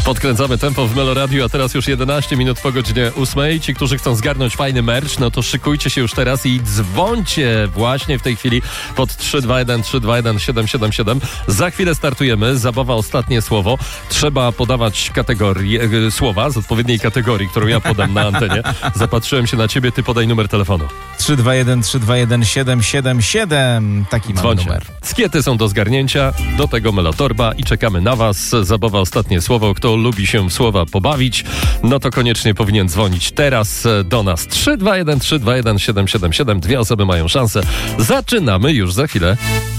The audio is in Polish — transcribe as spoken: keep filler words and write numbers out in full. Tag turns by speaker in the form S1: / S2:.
S1: Podkręcamy tempo w Meloradiu, a teraz już jedenaście minut po godzinie ósmej. Ci, którzy chcą zgarnąć fajny merch, no to szykujcie się już teraz i dzwońcie właśnie w tej chwili pod trzy dwa jeden trzy dwa jeden siedem siedem siedem. Za chwilę startujemy. Zabawa ostatnie słowo. Trzeba podawać kategorię, e, słowa z odpowiedniej kategorii, którą ja podam na antenie. Zapatrzyłem się na ciebie, ty podaj numer telefonu.
S2: trzy dwa jeden trzy dwa jeden siedem siedem siedem. Taki mamy
S1: Dzwońcie.
S2: numer.
S1: Skiety są do zgarnięcia, do tego Melotorba i czekamy na was. Zabawa ostatnie słowo. Kto lubi się w słowa pobawić, no to koniecznie powinien dzwonić teraz do nas. trzy dwa jeden trzy dwa jeden siedem siedem siedem. Dwie osoby mają szansę. Zaczynamy już za chwilę.